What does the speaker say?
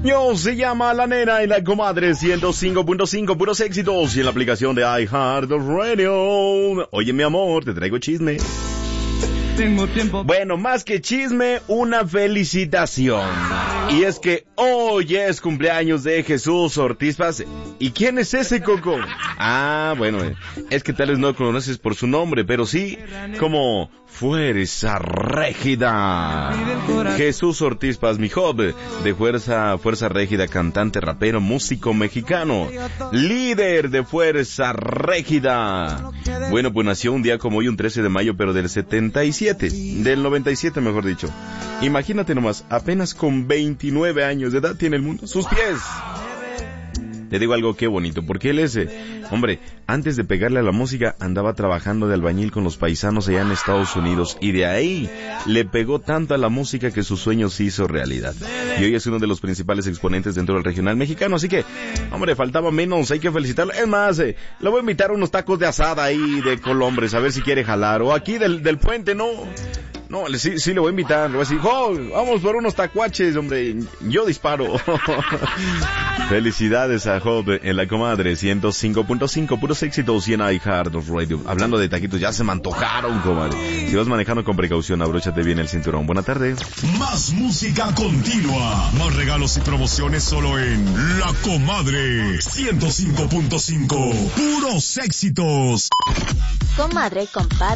Yo se llama La Nena y la Comadre 105.5, puros éxitos, y en la aplicación de iHeartRadio. Oye, mi amor, te traigo chisme. Tengo tiempo. Bueno, más que chisme, una felicitación. Y es que hoy es cumpleaños de Jesús Ortiz Paz. ¿Y quién es ese, Coco? Ah, bueno, es que tal vez no lo conoces por su nombre, pero sí como Fuerza Régida. Jesús Ortiz Paz, mi joven, de Fuerza Régida, cantante, rapero, músico mexicano, líder de Fuerza Régida. Bueno, pues nació un día como hoy, un 13 de mayo, pero del 97, mejor dicho. Imagínate nomás, apenas con 29 años de edad tiene el mundo a sus pies. Te digo algo, qué bonito, porque él es, hombre, antes de pegarle a la música, andaba trabajando de albañil con los paisanos allá en Estados Unidos, y de ahí le pegó tanto a la música que su sueño se hizo realidad. Y hoy es uno de los principales exponentes dentro del regional mexicano, así que, hombre, faltaba menos, hay que felicitarlo. Es más, le voy a invitar a unos tacos de asada ahí de Colombres, a ver si quiere jalar, o aquí del puente, ¿no? No, sí le voy a invitar, le voy a decir, vamos por unos tacuaches, hombre, yo disparo. Felicidades a Job en la Comadre 105.5, puros éxitos, y en iHeartRadio. Hablando de taquitos, ya se me antojaron, comadre. Si vas manejando con precaución, abróchate bien el cinturón. Buena tarde. Más música continua, más regalos y promociones solo en La Comadre 105.5, puros éxitos. Comadre, compadre.